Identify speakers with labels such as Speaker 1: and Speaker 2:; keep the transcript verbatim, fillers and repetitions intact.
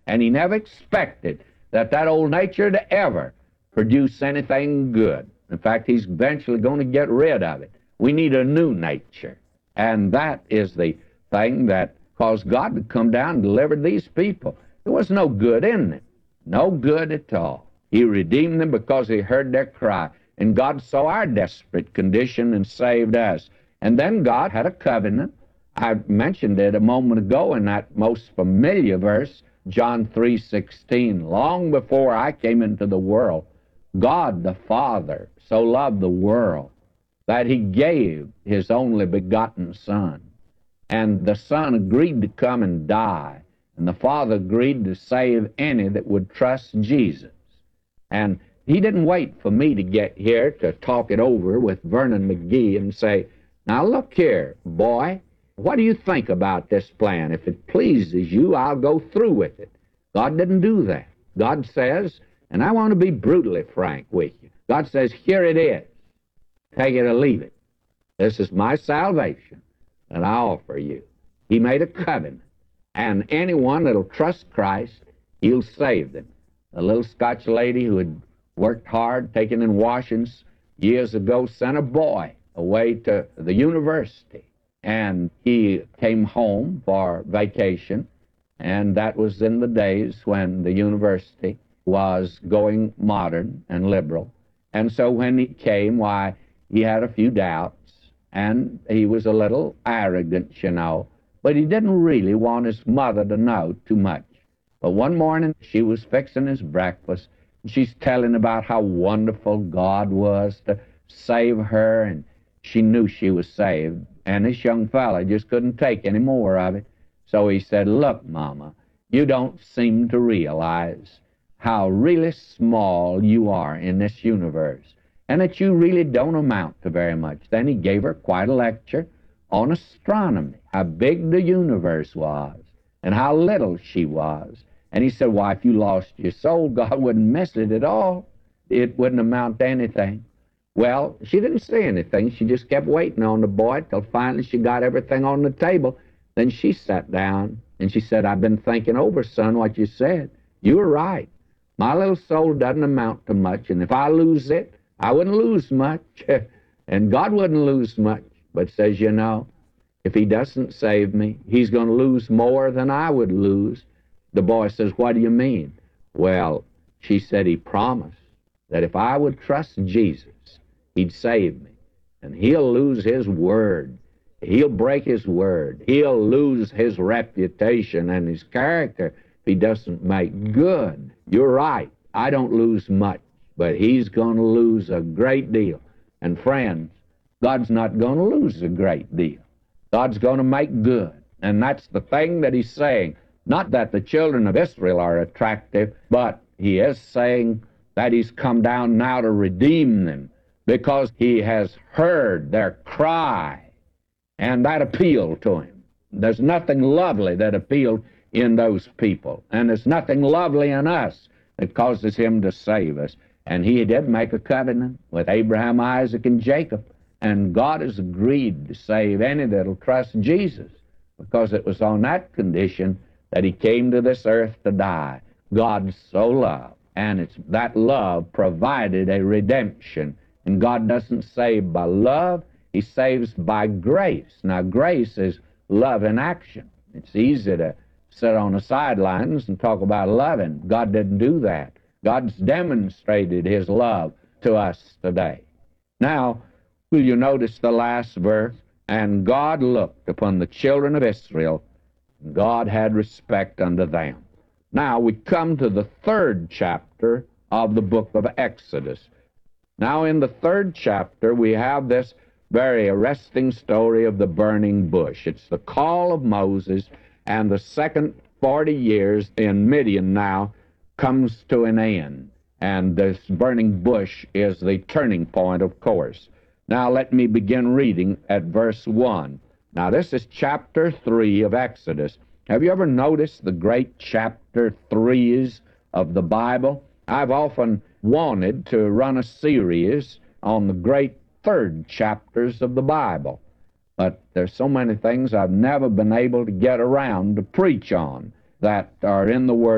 Speaker 1: And he never expected that that old nature to ever produce anything good. In fact, he's eventually going to get rid of it. We need a new nature. And that is the thing that caused God to come down and deliver these people. There was no good in them. No good at all. He redeemed them because he heard their cry. And God saw our desperate condition and saved us. And then God had a covenant. I mentioned it a moment ago in that most familiar verse, John three sixteen. Long before I came into the world, God the Father so loved the world that he gave his only begotten Son. And the Son agreed to come and die. And the Father agreed to save any that would trust Jesus. And he didn't wait for me to get here to talk it over with Vernon McGee and say, now look here, boy, what do you think about this plan? If it pleases you, I'll go through with it. God didn't do that. God says, and I want to be brutally frank with you, God says, here it is. Take it or leave it. This is my salvation that I offer you. He made a covenant. And anyone that'll trust Christ, he'll save them. A little Scotch lady who had worked hard, taken in washings years ago, sent a boy away to the university. And he came home for vacation, and that was in the days when the university was going modern and liberal. And so when he came, why, he had a few doubts, and he was a little arrogant, you know, but he didn't really want his mother to know too much. But one morning, she was fixing his breakfast, and she's telling about how wonderful God was to save her, and she knew she was saved. And this young fella just couldn't take any more of it. So he said, look, Mama, you don't seem to realize how really small you are in this universe, and that you really don't amount to very much. Then he gave her quite a lecture on astronomy, how big the universe was, and how little she was. And he said, why, if you lost your soul, God wouldn't miss it at all. It wouldn't amount to anything. Well, she didn't say anything. She just kept waiting on the boy till finally she got everything on the table. Then she sat down, and she said, I've been thinking over, son, what you said. You were right. My little soul doesn't amount to much, and if I lose it, I wouldn't lose much, and God wouldn't lose much. But says, you know, if he doesn't save me, he's going to lose more than I would lose. The boy says, what do you mean? Well, she said, he promised that if I would trust Jesus, he'd save me, and he'll lose his word. He'll break his word. He'll lose his reputation and his character if he doesn't make good. You're right. I don't lose much, but he's going to lose a great deal. And friends, God's not going to lose a great deal. God's going to make good. And that's the thing that he's saying. Not that the children of Israel are attractive, but he is saying that he's come down now to redeem them, because he has heard their cry, and that appealed to him. There's nothing lovely that appealed in those people, and there's nothing lovely in us that causes him to save us. And he did make a covenant with Abraham, Isaac, and Jacob, and God has agreed to save any that'll trust Jesus, because it was on that condition that he came to this earth to die. God so loved, and it's that love provided a redemption. And God doesn't save by love, he saves by grace. Now, grace is love in action. It's easy to sit on the sidelines and talk about loving. God didn't do that. God's demonstrated his love to us today. Now, will you notice the last verse? And God looked upon the children of Israel, and God had respect unto them. Now, we come to the third chapter of the book of Exodus. Now, in the third chapter, we have this very arresting story of the burning bush. It's the call of Moses, and the second forty years in Midian now comes to an end. And this burning bush is the turning point, of course. Now, let me begin reading at verse one. Now, this is chapter three of Exodus. Have you ever noticed the great chapter threes of the Bible? I've often wanted to run a series on the great third chapters of the Bible, but there's so many things I've never been able to get around to preach on that are in the Word